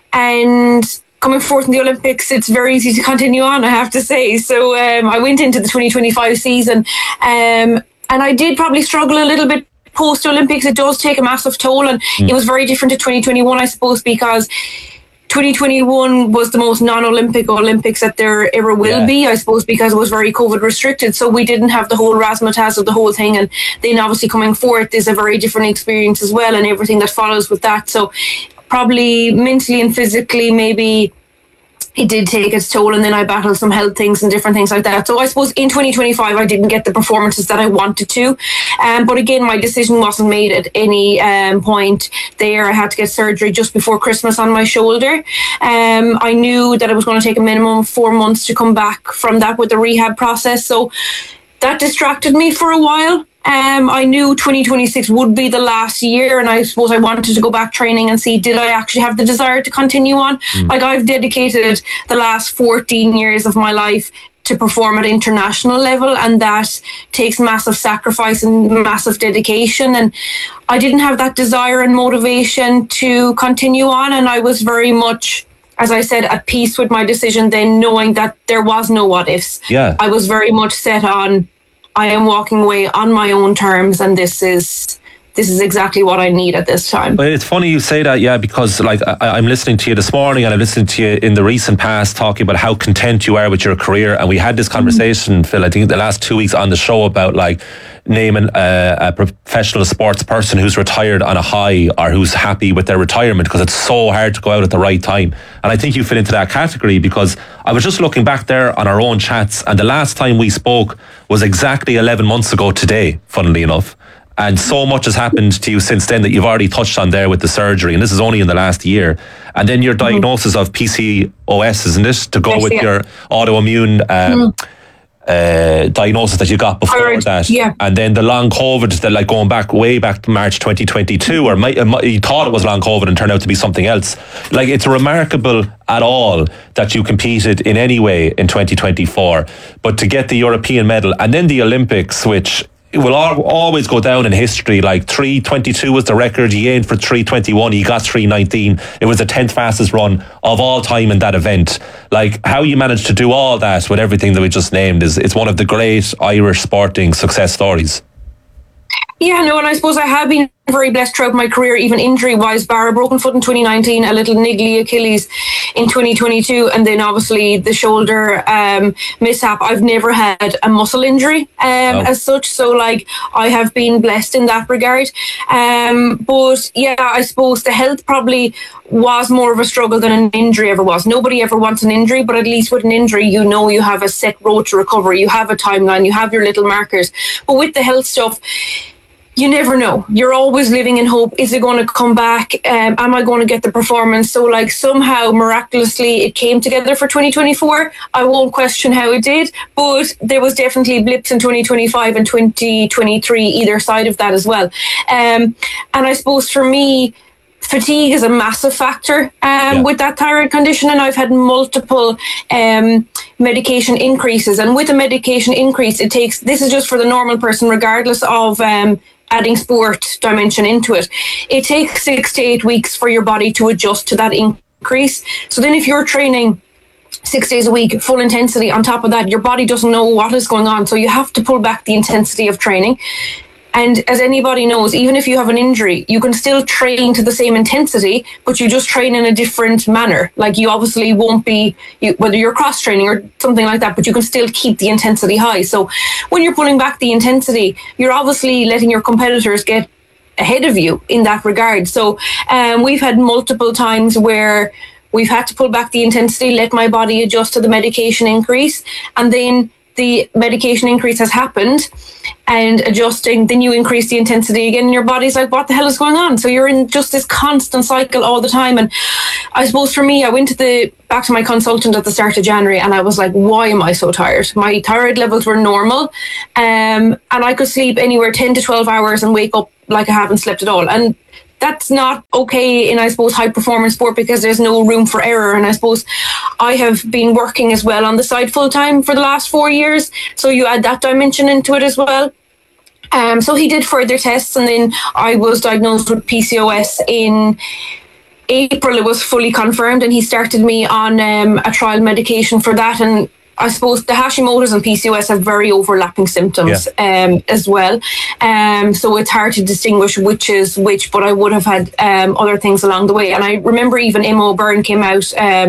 coming forth in the Olympics, it's very easy to continue on, I have to say. So I went into the 2025 season, and I did probably struggle a little bit post-Olympics. It does take a massive toll, and it was very different to 2021, I suppose, because 2021 was the most non-Olympic Olympics that there ever will be, I suppose, because it was very COVID restricted. So we didn't have the whole razzmatazz of the whole thing. And then obviously coming forth is a very different experience as well, and everything that follows with that. So probably mentally and physically, maybe it did take its toll, and then I battled some health things and different things like that. So I suppose in 2025, I didn't get the performances that I wanted to. But again, my decision wasn't made at any point there. I had to get surgery just before Christmas on my shoulder. I knew that it was going to take a minimum of 4 months to come back from that with the rehab process. So that distracted me for a while. I knew 2026 would be the last year, and I suppose I wanted to go back training and see, did I actually have the desire to continue on? Like, I've dedicated the last 14 years of my life to perform at international level, and that takes massive sacrifice and massive dedication, and I didn't have that desire and motivation to continue on, and I was very much, as I said, at peace with my decision then, knowing that there was no what ifs. I was very much set on, I am walking away on my own terms, and this is exactly what I need at this time. But it's funny you say that, because like I'm listening to you this morning, and I'm listening to you in the recent past talking about how content you are with your career, and we had this conversation, Phil, I think the last 2 weeks on the show about like naming a professional sports person who's retired on a high or who's happy with their retirement, because it's so hard to go out at the right time. And I think you fit into that category, because I was just looking back there on our own chats, and the last time we spoke was exactly 11 months ago today, funnily enough. And so much has happened to you since then that you've already touched on there with the surgery, and this is only in the last year. And then your diagnosis of PCOS, isn't it? To go with your autoimmune diagnosis that you got before that. And then the long COVID, that like going back way back to March 2022, or you thought it was long COVID and turned out to be something else. Like, it's remarkable at all that you competed in any way in 2024, but to get the European medal and then the Olympics, which will always go down in history. Like 3:22 was the record. You aimed for 3:21. You got 3:19. It was the 10th fastest run of all time in that event. Like, how you managed to do all that with everything that we just named it's one of the great Irish sporting success stories. Yeah, no, and I suppose I have been very blessed throughout my career, even injury-wise, bar a broken foot in 2019, a little niggly Achilles in 2022, and then obviously the shoulder mishap. I've never had a muscle injury as such, so like I have been blessed in that regard. But yeah, I suppose the health probably was more of a struggle than an injury ever was. Nobody ever wants an injury, but at least with an injury, you know you have a set road to recovery, you have a timeline, you have your little markers. But with the health stuff, you never know. You're always living in hope. Is it going to come back? Am I going to get the performance? So like somehow miraculously it came together for 2024. I won't question how it did, but there was definitely blips in 2025 and 2023, either side of that as well. And I suppose for me, fatigue is a massive factor with that thyroid condition, and I've had multiple medication increases. And with a medication increase, this is just for the normal person, regardless of adding sport dimension into it. It takes 6 to 8 weeks for your body to adjust to that increase. So then if you're training 6 days a week, full intensity, on top of that, your body doesn't know what is going on. So you have to pull back the intensity of training. And as anybody knows, even if you have an injury, you can still train to the same intensity, but you just train in a different manner. Like, you obviously won't be, whether you're cross training or something like that, but you can still keep the intensity high. So when you're pulling back the intensity, you're obviously letting your competitors get ahead of you in that regard. So we've had multiple times where we've had to pull back the intensity, let my body adjust to the medication increase, and then the medication increase has happened, and adjusting, then you increase the intensity again, and your body's like, what the hell is going on? So you're in just this constant cycle all the time. And I suppose for me, I went back to my consultant at the start of January, and I was like, why am I so tired? My thyroid levels were normal, and I could sleep anywhere 10 to 12 hours and wake up like I haven't slept at all. And that's not okay in, I suppose, high performance sport, because there's no room for error. And I suppose I have been working as well on the side full time for the last 4 years. So you add that dimension into it as well. So he did further tests, and then I was diagnosed with PCOS in April. It was fully confirmed, and he started me on a trial medication for that. And I suppose the Hashimoto's and PCOS have very overlapping symptoms as well. So it's hard to distinguish which is which, but I would have had other things along the way. And I remember even Emma O'Byrne came out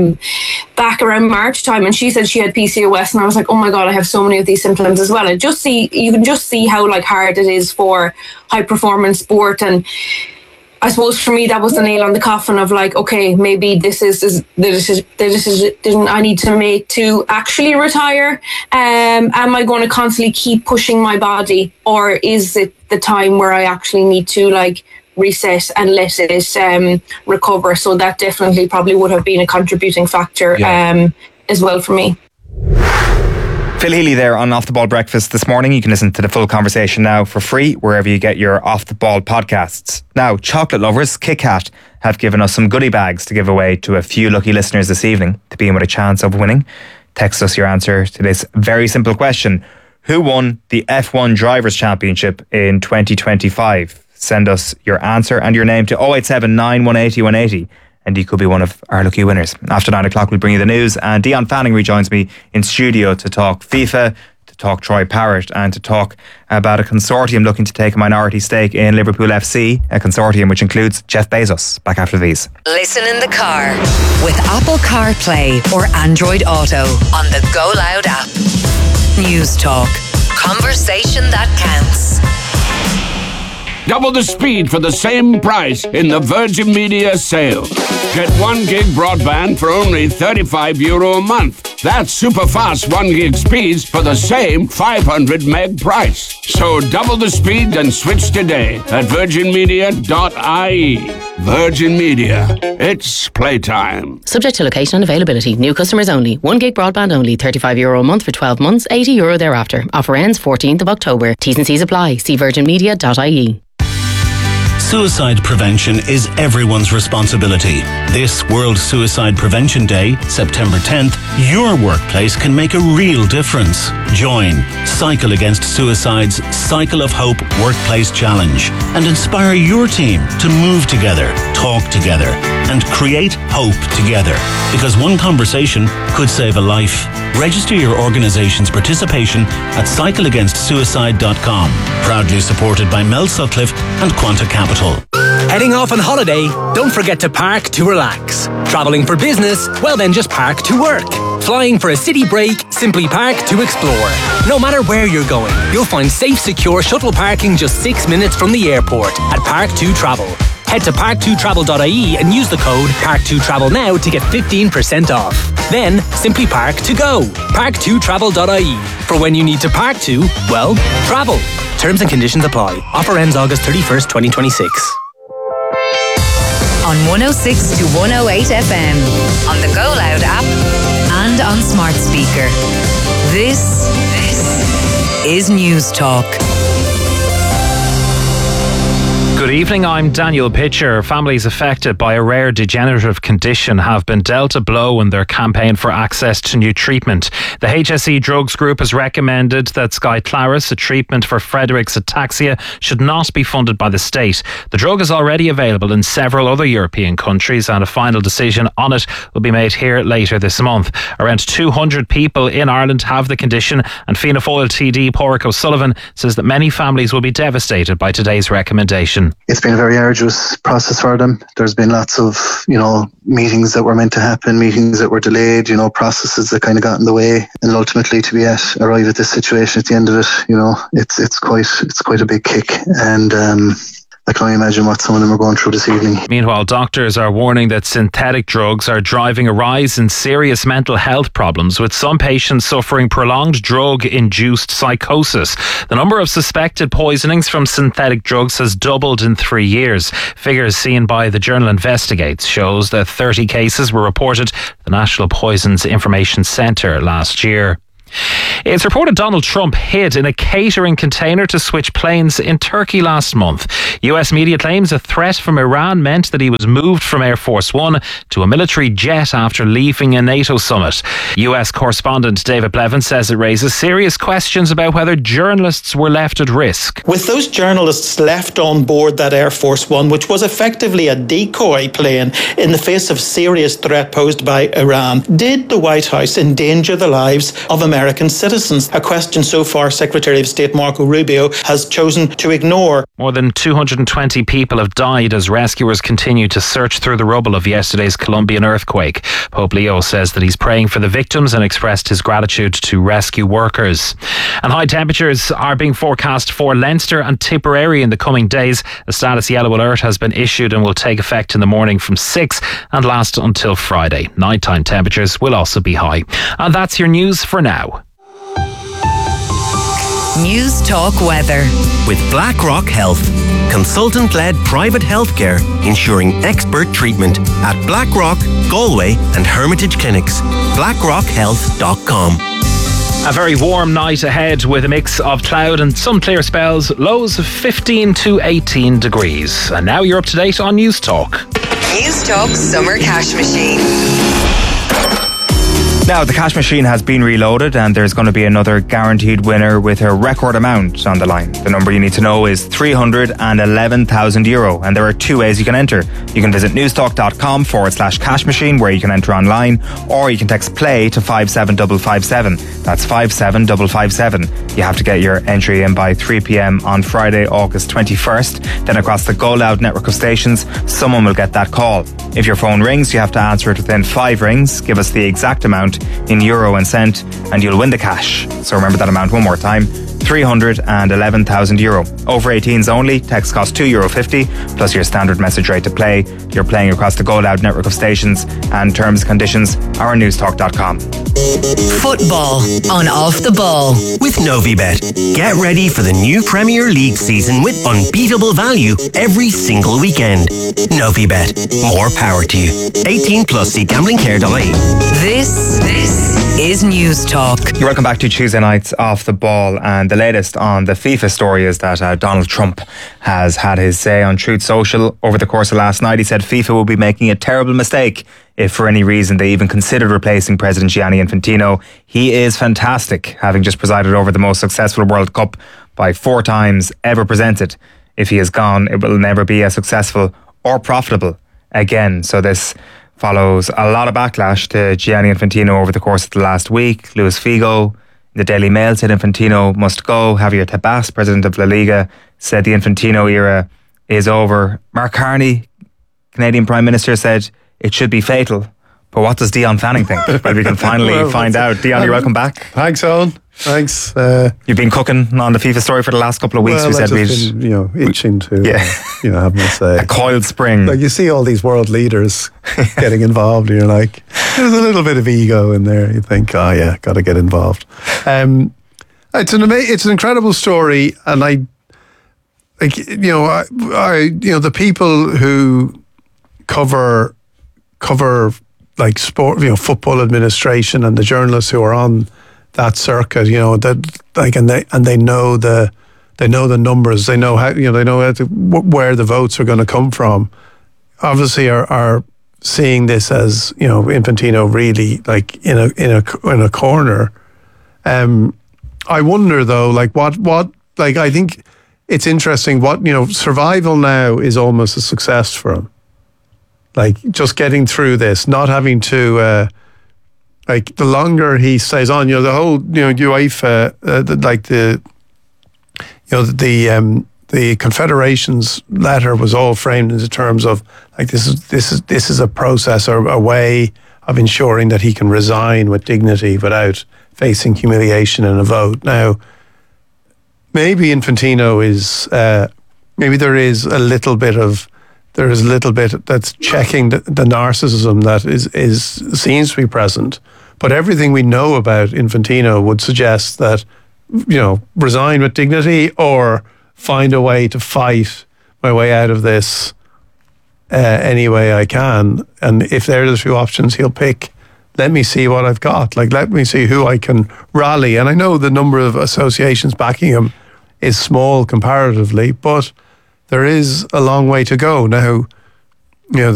back around March time, and she said she had PCOS, and I was like, oh my God, I have so many of these symptoms as well. And you can just see how like hard it is for high performance sport. And I suppose for me, that was the nail on the coffin of like, okay, maybe this is the decision I need to make to actually retire. Am I going to constantly keep pushing my body, or is it the time where I actually need to like reset and let it recover? So that definitely probably would have been a contributing factor as well for me. Phil Healy there on Off the Ball Breakfast this morning. You can listen to the full conversation now for free wherever you get your Off the Ball podcasts. Now, chocolate lovers, Kit Kat have given us some goodie bags to give away to a few lucky listeners this evening to be in with a chance of winning. Text us your answer to this very simple question. Who won the F1 Drivers' Championship in 2025? Send us your answer and your name to 087 9180 180. And you could be one of our lucky winners. After 9 o'clock, we'll bring you the news. And Dion Fanning rejoins me in studio to talk FIFA, to talk Troy Parrott, and to talk about a consortium looking to take a minority stake in Liverpool FC, a consortium which includes Jeff Bezos. Back after these. Listen in the car with Apple CarPlay or Android Auto on the Go Loud app. News Talk. Conversation that counts. Double the speed for the same price in the Virgin Media sale. Get 1 gig broadband for only €35 a month. That's super fast 1 gig speeds for the same 500 meg price. So double the speed and switch today at virginmedia.ie. Virgin Media. It's playtime. Subject to location and availability. New customers only. 1 gig broadband only. €35 a month for 12 months. €80 thereafter. Offer ends 14th of October. T's and C's apply. See virginmedia.ie. Suicide prevention is everyone's responsibility. This World Suicide Prevention Day, September 10th, your workplace can make a real difference. Join Cycle Against Suicide's Cycle of Hope Workplace Challenge and inspire your team to move together, talk together, and create hope together. Because one conversation could save a life. Register your organisation's participation at cycleagainstsuicide.com. Proudly supported by Mel Sutcliffe and Quanta Capital. Heading off on holiday? Don't forget to park to relax. Travelling for business? Well then just park to work. Flying for a city break? Simply park to explore. No matter where you're going, you'll find safe, secure shuttle parking just 6 minutes from the airport at Park2Travel. Head to park2travel.ie and use the code Park2Travel now to get 15% off. Then simply park to go. Park2travel.ie. For when you need to park to, well, travel. Terms and conditions apply. Offer ends August 31st, 2026. On 106 to 108 FM, on the Go Loud app, and on smart speaker. This is News Talk. Good evening, I'm Daniel Pitcher. Families affected by a rare degenerative condition have been dealt a blow in their campaign for access to new treatment. The HSE Drugs Group has recommended that Skyclarys, a treatment for Friedreich's ataxia, should not be funded by the state. The drug is already available in several other European countries and a final decision on it will be made here later this month. Around 200 people in Ireland have the condition, and Fianna Fáil TD Pádraig O'Sullivan says that many families will be devastated by today's recommendation. It's been a very arduous process for them. There's been lots of, meetings that were meant to happen, meetings that were delayed, processes that kind of got in the way, and ultimately to arrive at this situation at the end of it, it's quite a big kick, and I can only imagine what some of them are going through this evening. Meanwhile, doctors are warning that synthetic drugs are driving a rise in serious mental health problems, with some patients suffering prolonged drug-induced psychosis. The number of suspected poisonings from synthetic drugs has doubled in 3 years. Figures seen by the journal Investigates shows that 30 cases were reported to the National Poisons Information Centre last year. It's reported Donald Trump hid in a catering container to switch planes in Turkey last month. US media claims a threat from Iran meant that he was moved from Air Force One to a military jet after leaving a NATO summit. US correspondent David Blevin says it raises serious questions about whether journalists were left at risk. With those journalists left on board that Air Force One, which was effectively a decoy plane in the face of serious threat posed by Iran, did the White House endanger the lives of American citizens? A question so far Secretary of State Marco Rubio has chosen to ignore. More than 220 people have died as rescuers continue to search through the rubble of yesterday's Colombian earthquake. Pope Leo says that he's praying for the victims and expressed his gratitude to rescue workers. And high temperatures are being forecast for Leinster and Tipperary in the coming days. A status yellow alert has been issued and will take effect in the morning from 6 and last until Friday. Nighttime temperatures will also be high. And that's your news for now. News Talk Weather. With BlackRock Health, consultant-led private healthcare ensuring expert treatment at BlackRock, Galway and Hermitage Clinics. BlackRockHealth.com. A very warm night ahead with a mix of cloud and some clear spells, lows of 15 to 18 degrees. And now you're up to date on News Talk. News Talk Summer Cash Machine. Now, the cash machine has been reloaded and there's going to be another guaranteed winner with a record amount on the line. The number you need to know is €311,000 and there are two ways you can enter. You can visit newstalk.com/cash machine where you can enter online, or you can text play to 57557. That's 57557. You have to get your entry in by 3 p.m. on Friday, August 21st. Then across the Go Loud network of stations, someone will get that call. If your phone rings, you have to answer it within 5 rings. Give us the exact amount in euro and cent and you'll win the cash. So remember that amount one more time, €311,000. Over 18s only, text costs €2.50 plus your standard message rate to play. You're playing across the Go Loud network of stations and terms and conditions are on newstalk.com. Football on Off the Ball. With Novibet, get ready for the new Premier League season with unbeatable value every single weekend. Novibet, more power to you. 18 plus, see gamblingcare.ie. This is News Talk. You're welcome back to Tuesday Nights Off the Ball, and the latest on the FIFA story is that Donald Trump has had his say on Truth Social over the course of last night. He said FIFA will be making a terrible mistake if for any reason they even considered replacing President Gianni Infantino. He is fantastic, having just presided over the most successful World Cup by 4 times ever presented. If he is gone, it will never be as successful or profitable again. So this follows a lot of backlash to Gianni Infantino over the course of the last week. Luis Figo, the Daily Mail, said Infantino must go. Javier Tebas, president of La Liga, said the Infantino era is over. Mark Carney, Canadian Prime Minister, said it should be fatal. But what does Dion Fanning think? Well, we can finally find out. Dion, you're welcome back. Thanks, Owen. Thanks. You've been cooking on the FIFA story for the last couple of weeks. Well, we said we'd been, itching to, have my say. A coiled spring. Like you see all these world leaders getting involved, and you're like, there's a little bit of ego in there. You think, oh yeah, got to get involved. It's an incredible story, and the people who cover like sport, football administration, and the journalists who are on that circuit, and they know the They know the numbers. They know how, they know where the votes are going to come from. Obviously are seeing this as, Infantino really like in a corner. I wonder though, like what I think it's interesting survival now is almost a success for him. Like just getting through this, not having to the longer he stays on, the whole UEFA the Confederation's letter was all framed in terms of like this is a process or a way of ensuring that he can resign with dignity without facing humiliation in a vote. Now, maybe Infantino is maybe there is a little bit that's checking the narcissism that seems to be present. But everything we know about Infantino would suggest that resign with dignity or find a way to fight my way out of this any way I can. And if they're the two options he'll pick, let me see what I've got. Like, let me see who I can rally. And I know the number of associations backing him is small comparatively, but there is a long way to go. Now,